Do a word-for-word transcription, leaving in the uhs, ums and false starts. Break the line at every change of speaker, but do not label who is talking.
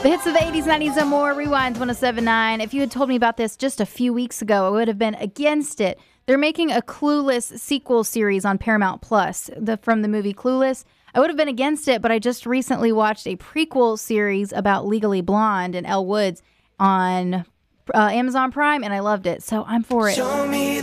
The hits of the eighties, nineties, and more. Rewinds one oh seven point nine. If you had told me about this just a few weeks ago, I would have been against it. They're making a Clueless sequel series on Paramount Plus the, from the movie Clueless. I would have been against it, but I just recently watched a prequel series about Legally Blonde and Elle Woods on uh, Amazon Prime, and I loved it. So I'm for it.
Show me